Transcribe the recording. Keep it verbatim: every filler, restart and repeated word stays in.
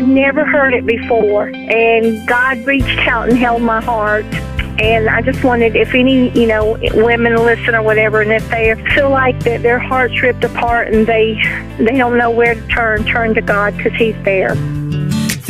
had never heard it before, and God reached out and held my heart. And I just wanted, if any, you know, women listen or whatever, and if they feel like that their heart's ripped apart and they they don't know where to turn, turn to God, because He's there.